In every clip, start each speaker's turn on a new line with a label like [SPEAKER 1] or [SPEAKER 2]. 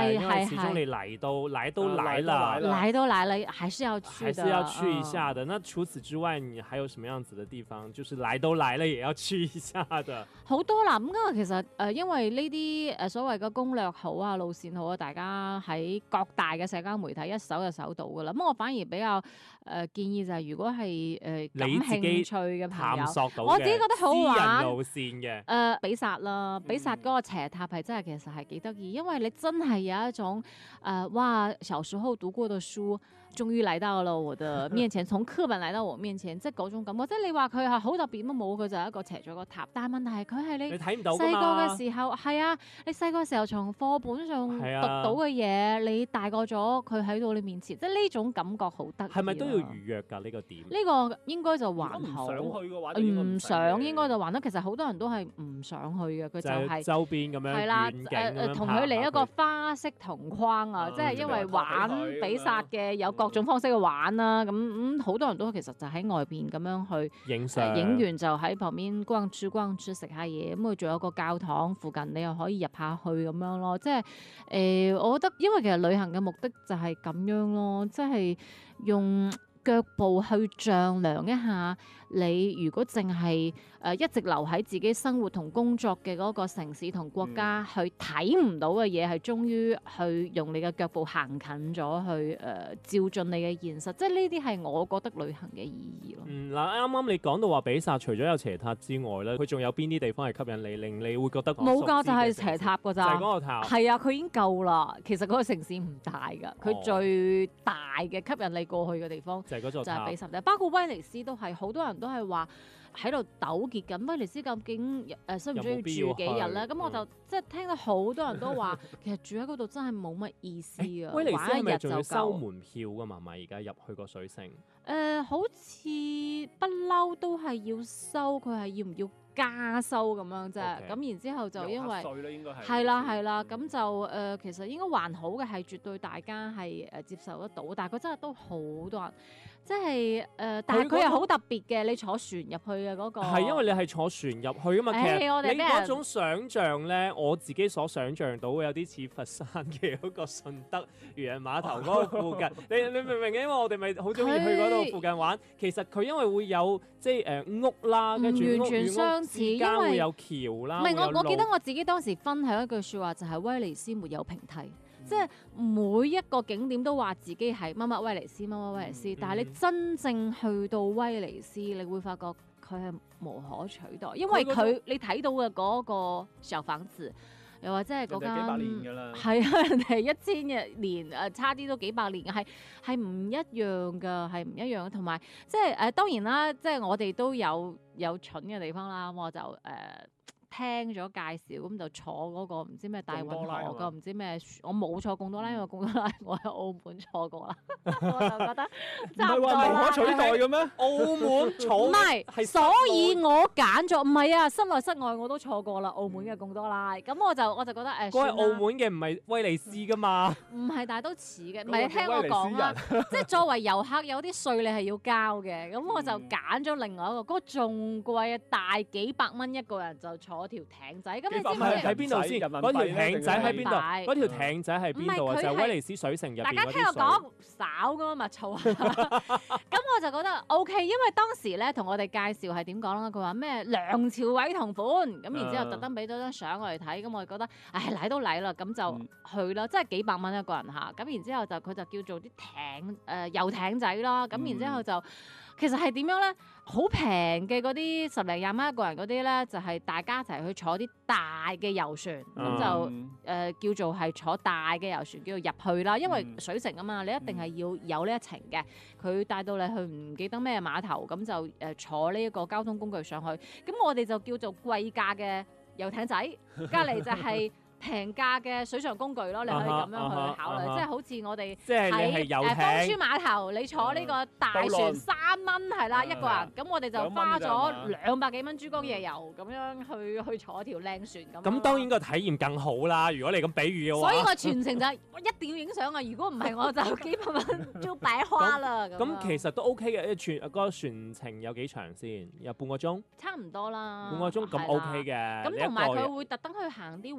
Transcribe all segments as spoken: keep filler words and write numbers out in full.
[SPEAKER 1] 係因為始終你嚟到嚟都嚟了，
[SPEAKER 2] 嚟都嚟了，還是要去的，
[SPEAKER 1] 還是要去一下的。嗯、那除此之外，你還有什麼樣子的地方，就是嚟都嚟了也要去一下的？
[SPEAKER 2] 好多啦，咁因為其實誒、呃，因為呢啲誒所謂嘅攻略好啊、路線好啊，大家喺各大嘅社交媒體一搜就搜到噶啦。咁我反而比較誒、呃、建議就係，如果係誒、呃、感興趣嘅朋友，
[SPEAKER 1] 探索到
[SPEAKER 2] 我自己覺得好玩
[SPEAKER 1] 路線嘅
[SPEAKER 2] 誒，比薩啦，比薩嗰個斜塔係真係其實係幾得意，因為你真係有一種誒、呃，哇！小時候讀過嘅書，終於嚟到了我的面前，從課本嚟到我面前，即係嗰種感覺。即係你話佢係好特別乜冇，佢就係一個斜咗個塔。但係問題係佢係你
[SPEAKER 1] 你睇唔到
[SPEAKER 2] 細個嘅時候，係啊，你細個嘅時候從課本上讀到嘅嘢，啊、你大個咗佢喺到你面前，即係呢種感覺好得意。
[SPEAKER 1] 係咪都要預約㗎？呢、呢個點？
[SPEAKER 2] 呢個應該就還好。
[SPEAKER 3] 唔想去嘅話，
[SPEAKER 2] 唔想應該就還得。其實好多人都係唔想去嘅，佢就係、
[SPEAKER 1] 係、周邊咁樣
[SPEAKER 2] 係啦，誒誒，同佢嚟一個花式同框啊，即係因為玩比薩嘅有各種方式去玩啦。咁咁好多人都其實就喺外邊咁樣去
[SPEAKER 1] 影相，影、
[SPEAKER 2] 呃、完就喺旁邊逛住逛住食下嘢。咁佢仲有個教堂附近，你又可以入下去咁樣咯。即係誒、呃，我覺得因為其實旅行嘅目的就係咁樣咯，即係用腳步去丈量一下，你如果淨係誒一直留喺自己生活同工作嘅嗰個城市同國家，嗯、去睇唔到嘅嘢，係終於去用你嘅腳步行近咗去誒、呃、照進你嘅現實，即係呢啲係我覺得旅行嘅意義咯。
[SPEAKER 1] 嗯，嗱，啱啱你講到話比薩除咗有斜塔之外咧，佢仲有邊啲地方係吸引你，令你會覺得
[SPEAKER 2] 冇㗎，就係斜塔㗎咋，
[SPEAKER 1] 就係嗰個塔。
[SPEAKER 2] 係啊，佢已經夠啦。其實嗰個城市唔大㗎，佢、哦、最大嘅吸引你過去嘅地方。
[SPEAKER 1] 就係、就係比
[SPEAKER 2] 薩，包括威尼斯都係，好多人都係話喺度糾結緊威尼斯究竟誒需唔需要住幾日咧？咁我就、嗯、即係聽到好多人都話，其實住喺嗰度真係冇乜意思啊！
[SPEAKER 1] 威尼斯係咪仲要收
[SPEAKER 2] 夠
[SPEAKER 1] 門票㗎嘛？咪而家入去個水城？誒、
[SPEAKER 2] 呃，好似不嬲都係要收，佢係要唔要加收咁樣啫？咁、okay. 然之後就因為係啦係啦，咁就誒、呃、其實應該還好嘅係絕對大家係誒接受得到，但係佢真係都好多人，即係誒、呃，但係佢又好特別嘅，你坐船入去嘅嗰、那個係
[SPEAKER 1] 因為你係坐船入去啊嘛，其實你嗰種想像咧，我自己所想像到會有啲似佛山嘅嗰個順德漁人碼頭嗰個附近，你你明唔明？因為我哋咪好中意去嗰度附近玩，其實佢因為會有即係誒、呃、屋啦，跟住
[SPEAKER 2] 完全相似，因為
[SPEAKER 1] 會有橋啦。
[SPEAKER 2] 唔係我我記得我自己當時分享一句説話，就係、是、威尼斯沒有平梯，嗯、即係每一個景點都話自己係乜乜威尼斯乜乜威尼斯，嗯、但係你真正去到威尼斯，你會發覺佢係無可取代，因為佢你睇到嘅嗰個小房子。又或者係嗰間幾百年㗎啦，係啊，人哋一千日年誒，差啲都幾百年嘅，係係唔一樣㗎，係唔一樣。同埋即係誒，當然啦，即係我哋都有有蠢嘅地方啦。咁我就誒。呃聽咗介紹咁就坐嗰個唔知咩大運河個唔知咩，我冇坐貢多拉，因為貢多拉我喺澳門坐過啦，我就覺得唔係話無可取代嘅咩？
[SPEAKER 1] 澳門坐
[SPEAKER 2] 唔係，所以我揀咗唔係啊，室內室外我都坐過啦，澳門嘅貢多拉，咁、嗯、我就我就覺得誒，
[SPEAKER 1] 嗰係澳門嘅唔係威尼斯噶嘛？唔
[SPEAKER 2] 係，但係都似嘅，唔係你聽我講啦，即係作為遊客有啲稅你係要交嘅，咁我就揀咗另外一個，嗰、嗰個仲貴啊，大幾百蚊一個人就坐。嗰條艇仔咁，你知唔知喺
[SPEAKER 1] 邊度先？嗰條艇仔喺邊度？嗰條艇仔喺邊度啊？就威尼斯水城入邊嗰啲水。大家聽我講，少噶嘛，嘈。咁我就覺得 O K， 因為當時咧同我哋介紹係點講啦？佢話咩梁朝偉同款，咁然之後特登俾咗張相我哋睇，咁我哋覺得唉嚟都嚟啦，咁就去啦，即係幾百蚊一個人嚇。咁然之後就佢就叫做啲艇誒遊艇仔啦。咁然之後就其實係點樣咧？好平嘅嗰啲十零廿蚊一個人嗰啲咧，就係大家一齊去坐啲大嘅遊船，咁、嗯、就誒、呃、叫做係坐大嘅遊船，叫做入去啦。因為水城啊嘛，你一定係要有呢一程嘅。佢帶到你去唔記得咩碼頭，咁就誒坐呢一個交通工具上去。咁我哋就叫做貴價嘅遊艇仔，隔離就係平價嘅水上工具咯，你可以咁樣去考慮，uh-huh, uh-huh. 即係好似我哋喺誒芳村碼頭，你坐呢個大船三蚊係啦一個人，咁我哋就花咗兩百幾蚊珠江夜遊咁樣去去坐條靚船咁。咁當然個體驗更好啦，如果你咁比喻嘅話。所以我全程就我一定要影相啊！如果唔係我就幾百蚊就白花啦。咁其實都 OK 嘅，船個船程有幾長先？有半個鐘？差唔多啦。半個鐘咁 OK 嘅。咁同埋佢會特登去行啲黃金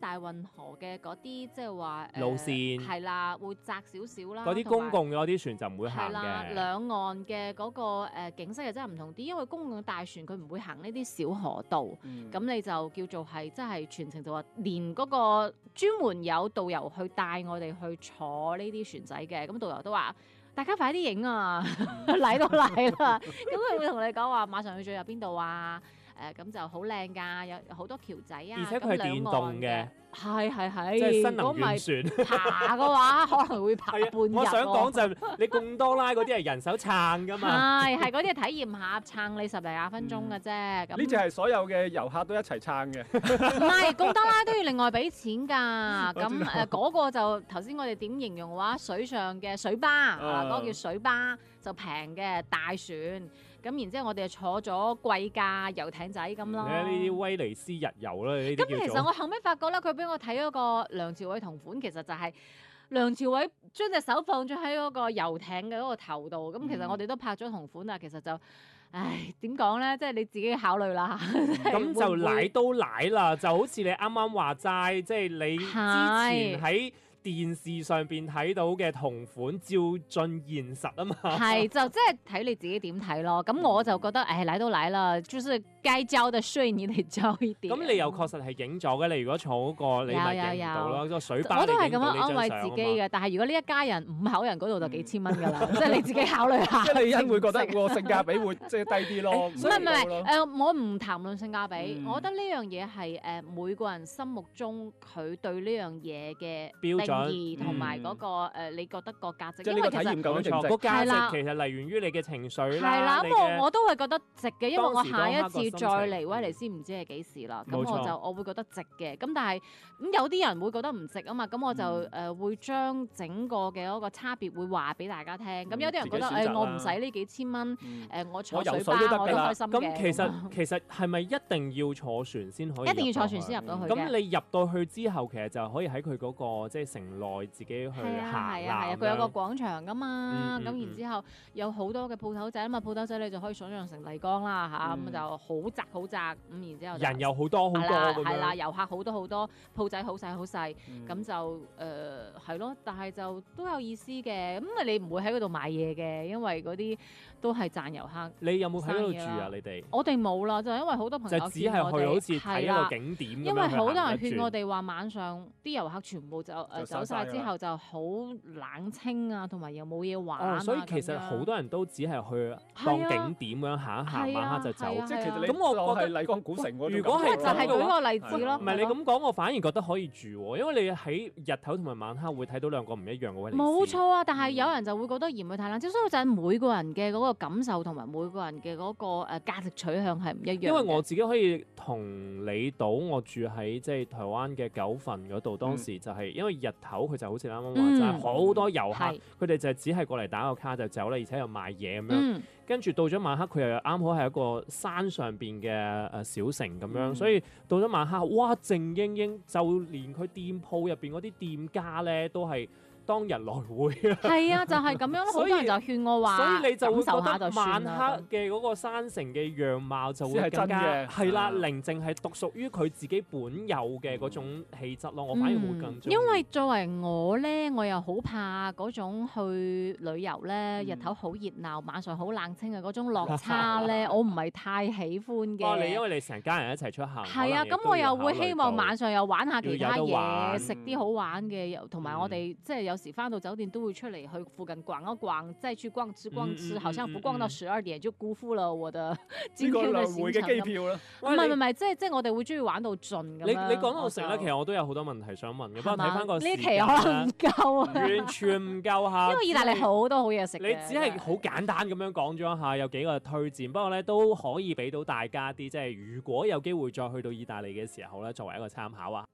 [SPEAKER 2] 大運河嘅嗰啲即係話
[SPEAKER 1] 路線
[SPEAKER 2] 係啦，會窄少少啦。
[SPEAKER 1] 嗰啲公共嗰啲船就唔會行
[SPEAKER 2] 係啦，
[SPEAKER 1] 嘅。
[SPEAKER 2] 兩岸嘅嗰個誒景色又真係唔同啲，因為公共嘅大船佢唔會行呢啲小河道，咁、
[SPEAKER 3] 嗯、
[SPEAKER 2] 你就叫做係即係全程就話連嗰個專門有導遊去帶我哋去坐呢啲船仔嘅，咁導遊都話。大家快啲影啊！嚟都嚟啦，咁佢會同你講話馬上去最入邊度啊？誒咁就好靚㗎，有好多橋仔啊，
[SPEAKER 1] 而且佢係電動嘅，
[SPEAKER 2] 係係係，
[SPEAKER 1] 即係新能源船。
[SPEAKER 2] 爬嘅話可能會爬半日。
[SPEAKER 1] 我想講就係你貢多拉嗰啲係人手撐㗎嘛。
[SPEAKER 2] 係係嗰啲係體驗下，撐你十零廿分鐘嘅啫。咁
[SPEAKER 3] 呢隻係所有嘅遊客都一齊撐嘅。
[SPEAKER 2] 唔係貢多拉都要另外俾錢㗎。咁誒嗰個就頭先我哋點形容嘅話，水上嘅水巴啊，嗰個叫水巴就平嘅大船。咁然之後，我哋就坐咗貴價遊艇仔咁咯。
[SPEAKER 1] 呢啲威尼斯日遊啦，呢啲叫做。
[SPEAKER 2] 咁其實我後尾發覺咧，佢俾我睇嗰個梁朝偉同款，其實就係梁朝偉將隻手放咗喺嗰個遊艇嘅嗰個頭度。咁、嗯、其實我哋都拍咗同款啊。其實就，唉，點講咧？即係你自己考慮啦。
[SPEAKER 1] 咁就奶都奶啦，就好似你啱啱話齋，即係你之前喺電視上邊睇到嘅同款照進現實啊嘛，
[SPEAKER 2] 係就即係睇你自己點睇咯。咁我就覺得誒嚟都嚟啦，就是該交的稅你哋交一啲。
[SPEAKER 1] 咁你又確實係影咗嘅，你如果坐嗰個你咪影唔到咯，個水巴
[SPEAKER 2] 我都係咁樣
[SPEAKER 1] 安
[SPEAKER 2] 安慰自己嘅。但係如果呢一家人五口人嗰度就幾千蚊㗎啦，即係你自己考慮下。
[SPEAKER 3] 即係你因會覺得個性價比會即係低啲咯。
[SPEAKER 2] 唔係唔係誒，我唔談論性價比，
[SPEAKER 3] 嗯、
[SPEAKER 2] 我覺得呢樣嘢係誒每個人心目中佢對呢樣嘢嘅
[SPEAKER 1] 標準
[SPEAKER 2] 定義同埋嗰個誒，你覺得個價值。
[SPEAKER 3] 即係呢個體驗夠值唔值？
[SPEAKER 1] 個價值其實嚟源於你嘅情緒啦。
[SPEAKER 2] 係啦，咁我我都會覺得值嘅，因為我下一次再嚟威尼斯唔知係幾時啦。咁我就我會覺得值嘅。咁但係咁有啲人會覺得唔值啊嘛。咁我就誒會將整個嘅嗰個差別會話俾大家聽。咁有啲人覺得誒我唔使呢幾千蚊，誒我坐水巴我都開心嘅。
[SPEAKER 1] 咁其實其實係咪一定要坐船先可以？
[SPEAKER 2] 一定要坐船先入到去嘅。
[SPEAKER 1] 咁你入到去之後，其實就可以喺佢嗰個即係城內自己去行啦。
[SPEAKER 2] 係啊係啊，佢有個廣場噶嘛。咁然之後有好多嘅鋪頭仔啊嘛，鋪頭仔你就可以想象成麗江啦嚇，咁就好窄好窄。咁然之後
[SPEAKER 1] 人又好多好多咁樣。
[SPEAKER 2] 係啦，遊客好多好多，鋪仔好細好細。咁就誒係咯，但係就都有意思嘅。咁你唔會喺嗰度買嘢嘅，因為嗰啲都係賺遊客。
[SPEAKER 1] 你有冇喺嗰度住啊？你哋？
[SPEAKER 2] 我哋冇啦，就因為好多朋友
[SPEAKER 1] 就只係去好似睇一個景點咁樣。
[SPEAKER 2] 因為好多人勸我哋話晚上啲遊客全部就誒走晒之後就好冷清啊，同埋又冇嘢玩啊。
[SPEAKER 1] 所以其實好多人都只係去當景點咁樣行一行，晚黑就走。
[SPEAKER 3] 即係其實你
[SPEAKER 1] 咁我
[SPEAKER 3] 覺得係麗江古城嗰種。
[SPEAKER 1] 如果係
[SPEAKER 2] 就係舉個例子咯。
[SPEAKER 1] 唔係你咁講，我反而覺得可以住喎，因為你喺日頭同埋晚黑會睇到兩個唔一樣嘅威尼斯。
[SPEAKER 2] 冇錯啊，但係有人就會覺得嫌佢太冷清，所以就係每個人嘅嗰個感受同埋每個人嘅嗰個誒價值取向係唔一樣。
[SPEAKER 1] 因為我自己可以同理到，我住喺即係台灣嘅九份嗰度，當時就係因為日頭佢就好似啱啱話齋，好多遊客，佢哋就只係過嚟打個卡就走啦，而且又賣嘢咁樣。跟住到咗晚黑，佢又啱好係一個山上邊嘅誒小城咁樣，所以到咗晚黑，哇靜英英，就連佢店鋪入邊嗰啲店家咧都係當日來回啊！
[SPEAKER 2] 係啊，就係咁樣咯。好多人就勸我話，
[SPEAKER 1] 所以你就會覺得晚
[SPEAKER 2] 黑
[SPEAKER 1] 嘅嗰個山城嘅樣貌就會更加係啦，寧靜係獨屬於佢自己本有嘅嗰種氣質咯。我反而會更中意。
[SPEAKER 2] 因為作為我咧，我又好怕嗰種去旅遊咧，日頭好熱鬧，晚上好冷清嘅嗰種落差咧，我唔係太喜歡嘅。
[SPEAKER 1] 哦，你因為你成家人一齊出行，
[SPEAKER 2] 係啊，咁我又會希望晚上又玩下其他嘢，食啲好玩嘅，同埋我哋即係有時翻到酒店都會出嚟去附近逛一逛，再去逛吃逛吃，好像不逛到十二點就辜負了我的今天嘅行程。
[SPEAKER 3] 機票啦，
[SPEAKER 2] 唔係唔係，即係即係我哋會中意玩到盡咁樣。
[SPEAKER 1] 你你講到食咧，其實我都有好多問題想問嘅，不過睇翻個時間
[SPEAKER 2] 呢期可能唔夠啊，
[SPEAKER 1] 完全唔夠嚇。
[SPEAKER 2] 因為意大利好多好嘢食。
[SPEAKER 1] 你只係好簡單咁樣講咗一下，有幾個推薦，不過咧都可以俾到大家啲，即係如果有機會再去到意大利嘅時候咧，作為一個參考啊。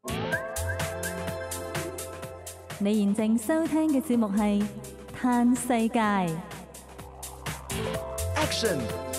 [SPEAKER 4] 你現正收聽嘅節目係《嘆世界》。
[SPEAKER 5] Action